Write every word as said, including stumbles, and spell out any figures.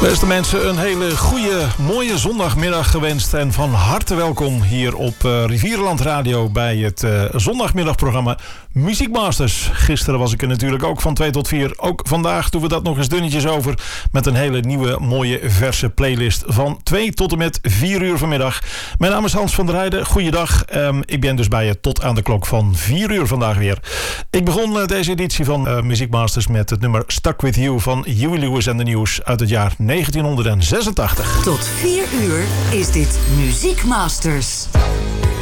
Beste mensen, een hele goede, mooie zondagmiddag gewenst. En van harte welkom hier op uh, Rivierenland Radio bij het uh, zondagmiddagprogramma Muziek Masters. Gisteren was ik er natuurlijk ook van twee tot vier. Ook vandaag doen we dat nog eens dunnetjes over. Met een hele nieuwe, mooie, verse playlist van twee tot en met vier uur vanmiddag. Mijn naam is Hans van der Heijden. Goeiedag. Um, ik ben dus bij je tot aan de klok van vier uur vandaag weer. Ik begon uh, deze editie van uh, Muziek Masters met het nummer Stuck With You van Huey Lewis and the News uit het jaar negentienhonderdzesentachtig. Tot vier uur is dit Muziek Masters.